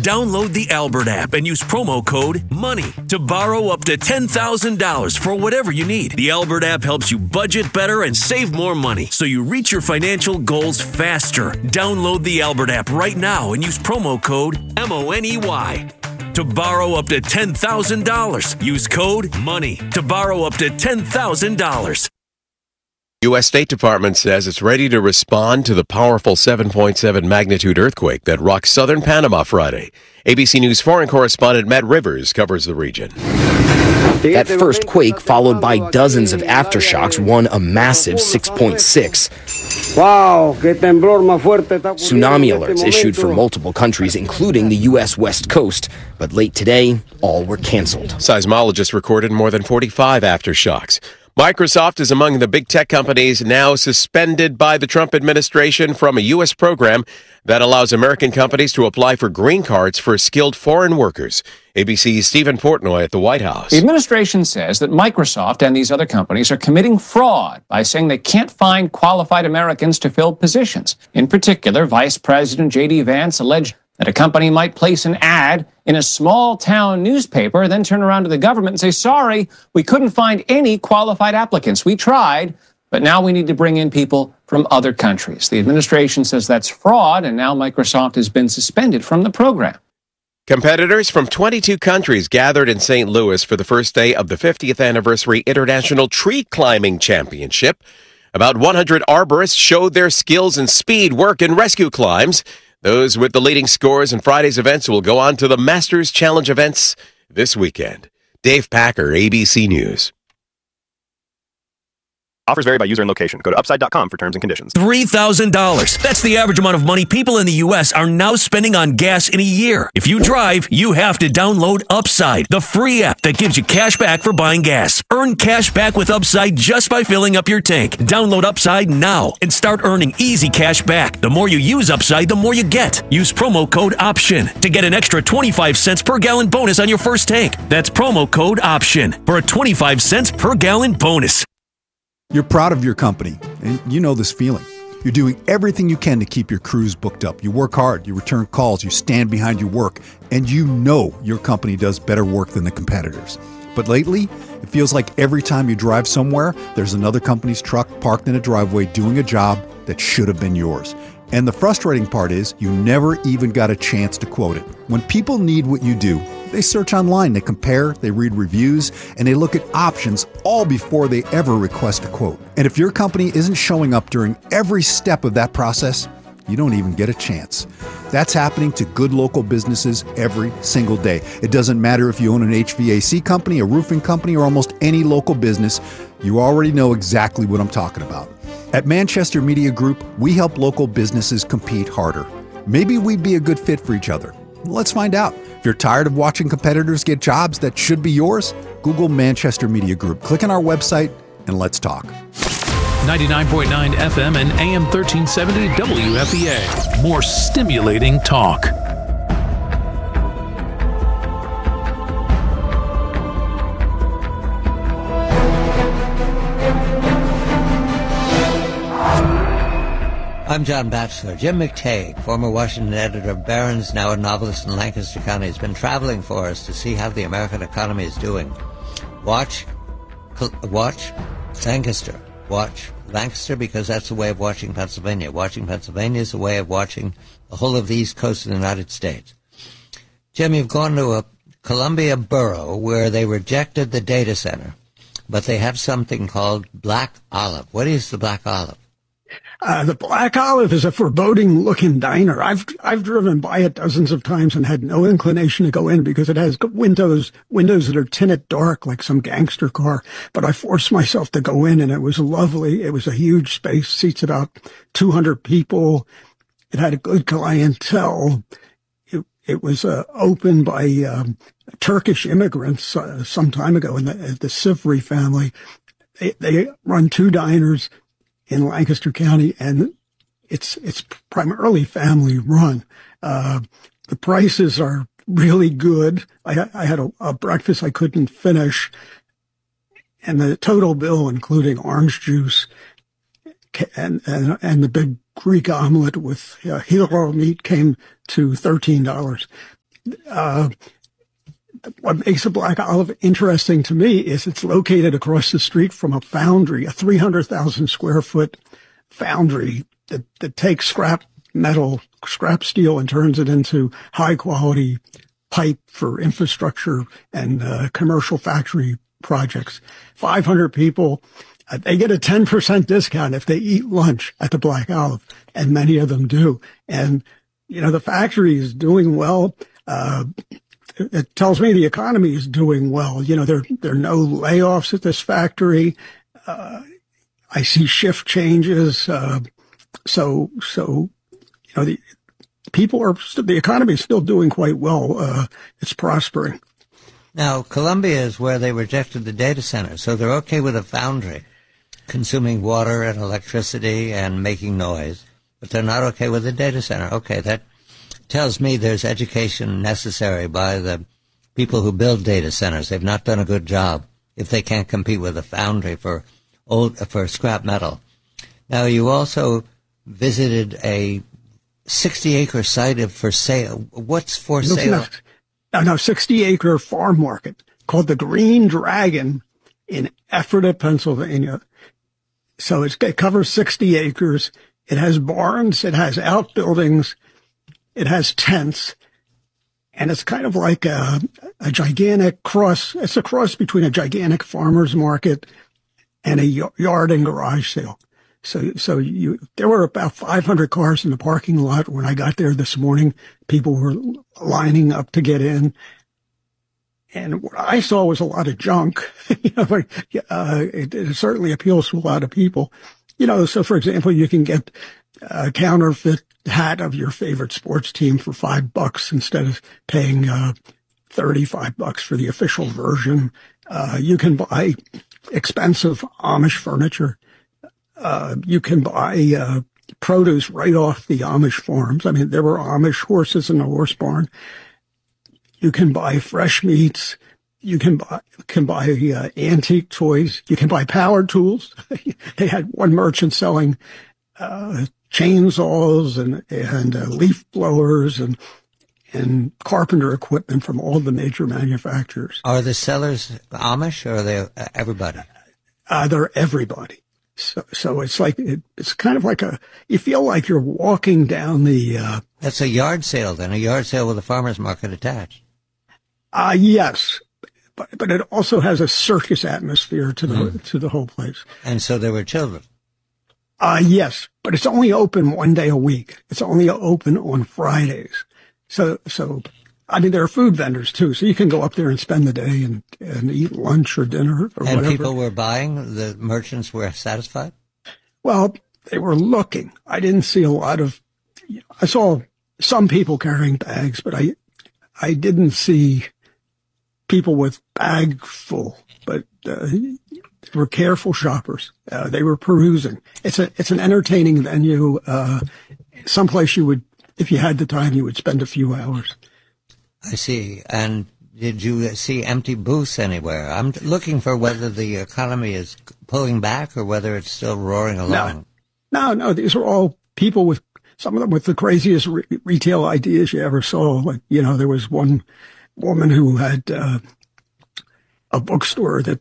Download the Albert app and use promo code MONEY to borrow up to $10,000 for whatever you need. The Albert app helps you budget better and save more money so you reach your financial goals faster. Download the Albert app right now and use promo code MONEY to borrow up to $10,000. Use code MONEY to borrow up to $10,000. U.S. State Department says it's ready to respond to the powerful 7.7 magnitude earthquake that rocked southern Panama Friday. ABC News foreign correspondent Matt Rivers covers the region. That first quake, followed by dozens of aftershocks, won a massive 6.6. Wow, que temblor más fuerte. Tsunami alerts issued for multiple countries, including the U.S. West Coast. But late today, all were canceled. Seismologists recorded more than 45 aftershocks. Microsoft is among the big tech companies now suspended by the Trump administration from a U.S. program that allows American companies to apply for green cards for skilled foreign workers. ABC's Stephen Portnoy at the White House. The administration says that Microsoft and these other companies are committing fraud by saying they can't find qualified Americans to fill positions. In particular, Vice President J.D. Vance alleged that a company might place an ad in a small-town newspaper, then turn around to the government and say, sorry, we couldn't find any qualified applicants. We tried, but now we need to bring in people from other countries. The administration says that's fraud, and now Microsoft has been suspended from the program. Competitors from 22 countries gathered in St. Louis for the first day of the 50th anniversary International Tree Climbing Championship. About 100 arborists showed their skills in speed, work, and rescue climbs. Those with the leading scores in Friday's events will go on to the Masters Challenge events this weekend. Dave Packer, ABC News. Offers vary by user and location. Go to upside.com for terms and conditions. $3,000. That's the average amount of money people in the U.S. are now spending on gas in a year. If you drive, you have to download Upside, the free app that gives you cash back for buying gas. Earn cash back with Upside just by filling up your tank. Download Upside now and start earning easy cash back. The more you use Upside, the more you get. Use promo code OPTION to get an extra 25 cents per gallon bonus on your first tank. That's promo code OPTION for a 25 cents per gallon bonus. You're proud of your company, and you know this feeling. You're doing everything you can to keep your crews booked up. You work hard, you return calls, you stand behind your work, and you know your company does better work than the competitors. But lately, it feels like every time you drive somewhere, there's another company's truck parked in a driveway doing a job that should have been yours. And the frustrating part is you never even got a chance to quote it. When people need what you do, they search online, they compare, they read reviews, and they look at options all before they ever request a quote. And if your company isn't showing up during every step of that process, you don't even get a chance. That's happening to good local businesses every single day. It doesn't matter if you own an HVAC company, a roofing company, or almost any local business. You already know exactly what I'm talking about. At Manchester Media Group, we help local businesses compete harder. Maybe we'd be a good fit for each other. Let's find out. If you're tired of watching competitors get jobs that should be yours, Google Manchester Media Group. Click on our website and let's talk. 99.9 FM and AM 1370 WFEA. More stimulating talk. I'm John Batchelor. Jim McTague, former Washington editor of Barron's, now a novelist in Lancaster County, has been traveling for us to see how the American economy is doing. Watch Lancaster. Watch Lancaster, because that's a way of watching Pennsylvania. Watching Pennsylvania is a way of watching the whole of the East Coast of the United States. Jim, you've gone to a Columbia borough where they rejected the data center, but they have something called Black Olive. What is the Black Olive? The Black Olive is a foreboding-looking diner. I've driven by it dozens of times and had no inclination to go in because it has windows that are tinted dark like some gangster car. But I forced myself to go in, and it was lovely. It was a huge space, seats about 200 people. It had a good clientele. It was opened by Turkish immigrants some time ago, and the Sivri family. They run two diners in Lancaster County, and it's primarily family run. The prices are really good. I had a breakfast I couldn't finish, and the total bill, including orange juice and the big Greek omelet with hero meat, came to $13. What makes a Black Olive interesting to me is it's located across the street from a foundry, a 300,000 square foot foundry that takes scrap metal, scrap steel, and turns it into high quality pipe for infrastructure and commercial factory projects. 500 people. They get a 10% discount if they eat lunch at the Black Olive, and many of them do. And, the factory is doing well. It tells me the economy is doing well. There are no layoffs at this factory. I see shift changes. So the economy is still doing quite well. It's prospering. Now, Columbia is where they rejected the data center, so they're okay with a foundry consuming water and electricity and making noise, but they're not okay with the data center. Okay, that tells me there's education necessary by the people who build data centers. They've not done a good job if they can't compete with a foundry for scrap metal. Now, you also visited a 60-acre site for sale. What's for sale? No, 60-acre farm market called the Green Dragon in Ephrata, Pennsylvania. So it covers 60 acres. It has barns. It has outbuildings. It has tents. And it's kind of like a gigantic cross. It's a cross between a gigantic farmer's market and a yard and garage sale. So there were about 500 cars in the parking lot when I got there this morning. People were lining up to get in. And what I saw was a lot of junk. It certainly appeals to a lot of people. So for example, you can get a counterfeit hat of your favorite sports team for $5 instead of paying $35 for the official version. You can buy expensive Amish furniture. You can buy produce right off the Amish farms. I mean, there were Amish horses in the horse barn. You can buy fresh meats. You can buy antique toys. You can buy power tools. They had one merchant selling chainsaws and leaf blowers and carpenter equipment from all the major manufacturers. Are the sellers Amish, or are they everybody? They're everybody. So it's like, it's kind of like you feel like you're walking down the, That's a yard sale then, a yard sale with a farmer's market attached. Yes. But it also has a circus atmosphere to the whole place. And so there were children. Yes, but it's only open one day a week. It's only open on Fridays. So, I mean, there are food vendors too, so you can go up there and spend the day and eat lunch or dinner or whatever. And people were buying? The merchants were satisfied? Well, they were looking. I didn't see a lot of, I saw some people carrying bags, but I didn't see people with bag full, but, they were careful shoppers. They were perusing. It's an entertaining venue, someplace you would, if you had the time, you would spend a few hours. I see. And did you see empty booths anywhere? I'm looking for whether the economy is pulling back or whether it's still roaring along. No. These are all people with, some of them with the craziest retail ideas you ever saw. Like, there was one woman who had a bookstore that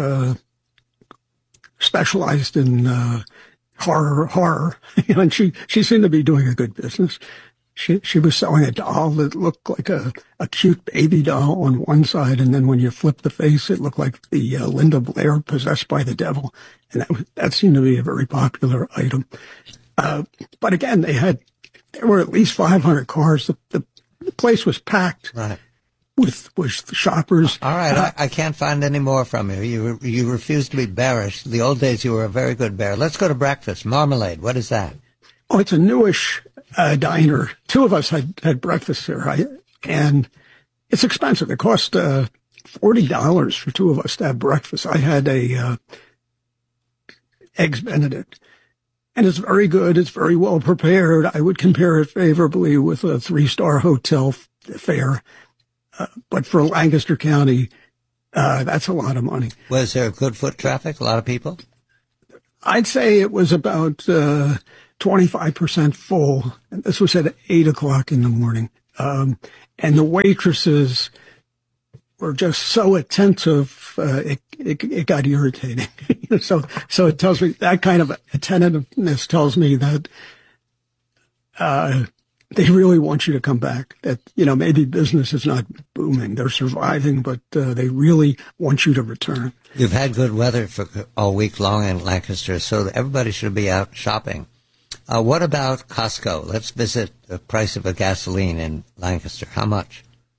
specialized in horror, and she seemed to be doing a good business. She was selling a doll that looked like a cute baby doll on one side, and then when you flip the face, it looked like the Linda Blair possessed by the devil, and that seemed to be a very popular item. But again, there were at least 500 cars. The place was packed. Right. With shoppers. All right, I can't find any more from you. You refuse to be bearish. The old days you were a very good bear. Let's go to breakfast. Marmalade, what is that? Oh, it's a newish diner. Two of us had breakfast there, and it's expensive. It cost $40 for two of us to have breakfast. I had a Eggs Benedict, and it's very good. It's very well prepared. I would compare it favorably with a 3-star hotel fare. But for Lancaster County, that's a lot of money. Was there good foot traffic? A lot of people? I'd say it was about 25% full. And this was at 8 o'clock in the morning. the waitresses were just so attentive, it got irritating. So it tells me, that kind of attentiveness tells me that they really want you to come back. That, maybe business is not booming, they're surviving, but they really want you to return. You've had good weather for all week long in Lancaster, so everybody should be out shopping. What about Costco? Let's visit the price of a gasoline in Lancaster. How much?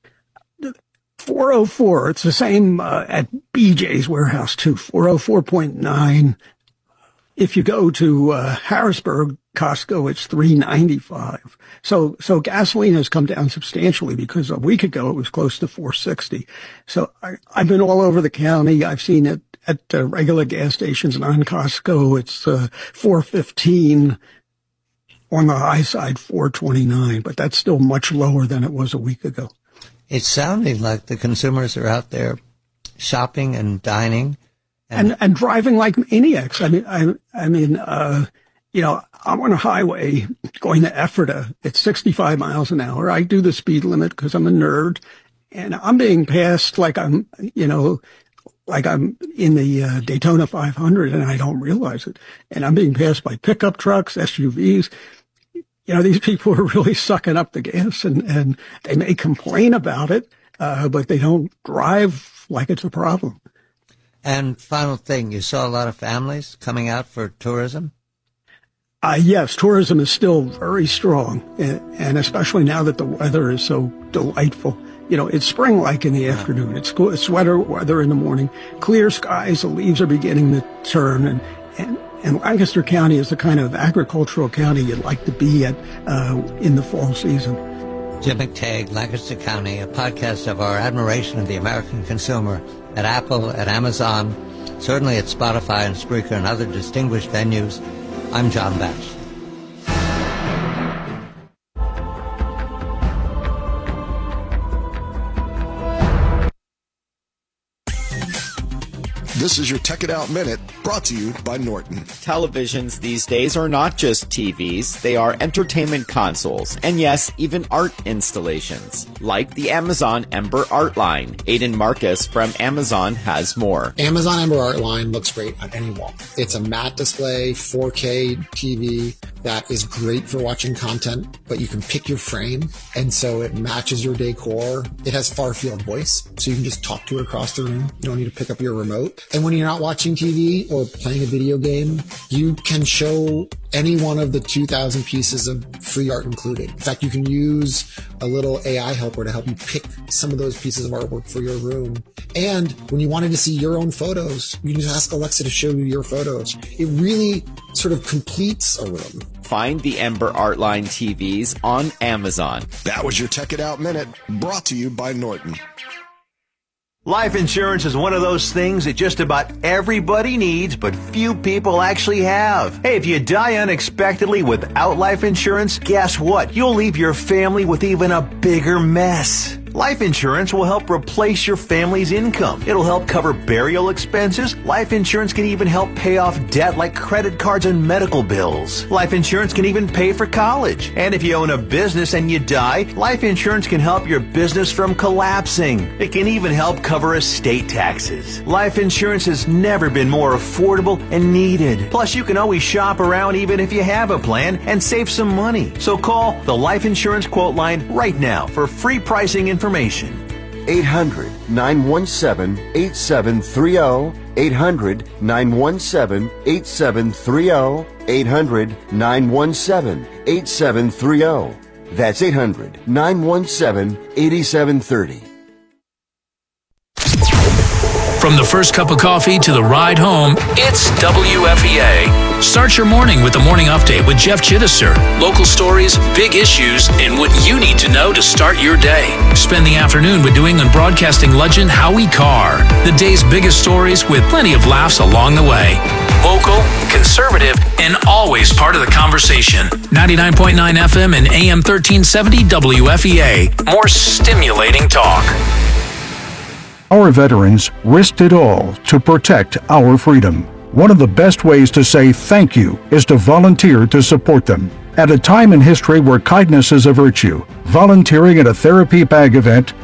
$4.04. It's the same at BJ's warehouse too. $4.04.9. If you go to Harrisburg Costco, it's $3.95. So gasoline has come down substantially, because a week ago it was close to $4.60. So I've been all over the county. I've seen it at regular gas stations, and on Costco it's $4.15. On the high side, $4.29, but that's still much lower than it was a week ago. It's sounding like the consumers are out there shopping and dining and driving like maniacs. I'm on a highway going to Ephrata at 65 miles an hour. I do the speed limit because I'm a nerd, and I'm being passed like I'm in the Daytona 500, and I don't realize it. And I'm being passed by pickup trucks, SUVs. These people are really sucking up the gas, and they may complain about it, but they don't drive like it's a problem. And final thing, you saw a lot of families coming out for tourism? Yes, tourism is still very strong, and especially now that the weather is so delightful. It's spring-like in the afternoon. It's sweater weather in the morning, clear skies, the leaves are beginning to turn, and Lancaster County is the kind of agricultural county you'd like to be at in the fall season. Jim McTagg, Lancaster County, a podcast of our admiration of the American consumer at Apple, at Amazon, certainly at Spotify and Spreaker and other distinguished venues. I'm John Bash. This is your Tech It Out Minute, brought to you by Norton. Televisions these days are not just TVs, they are entertainment consoles, and yes, even art installations, like the Amazon Ember Art Line. Aiden Marcus from Amazon has more. Amazon Ember Art Line looks great on any wall. It's a matte display, 4K TV that is great for watching content, but you can pick your frame, and so it matches your decor. It has far-field voice, so you can just talk to it across the room. You don't need to pick up your remote. And when you're not watching TV or playing a video game, you can show any one of the 2,000 pieces of free art included. In fact, you can use a little AI helper to help you pick some of those pieces of artwork for your room. And when you wanted to see your own photos, you can just ask Alexa to show you your photos. It really sort of completes a room. Find the Ember Art Line TVs on Amazon. That was your Tech It Out Minute, brought to you by Norton. Life insurance is one of those things that just about everybody needs, but few people actually have. Hey, if you die unexpectedly without life insurance, guess what? You'll leave your family with even a bigger mess. Life insurance will help replace your family's income. It'll help cover burial expenses. Life insurance can even help pay off debt like credit cards and medical bills. Life insurance can even pay for college. And if you own a business and you die, life insurance can help your business from collapsing. It can even help cover estate taxes. Life insurance has never been more affordable and needed. Plus, you can always shop around even if you have a plan and save some money. So call the Life Insurance Quote Line right now for free pricing information. 800-917-8730. 800-917-8730. 800-917-8730. That's 800-917-8730. From the first cup of coffee to the ride home, it's WFEA. Start your morning with the Morning Update with Jeff Chittister. Local stories, big issues, and what you need to know to start your day. Spend the afternoon with New England broadcasting legend Howie Carr. The day's biggest stories with plenty of laughs along the way. Local, conservative, and always part of the conversation. 99.9 FM and AM 1370 WFEA. More stimulating talk. Our veterans risked it all to protect our freedom. One of the best ways to say thank you is to volunteer to support them. At a time in history where kindness is a virtue, volunteering at a therapy bag event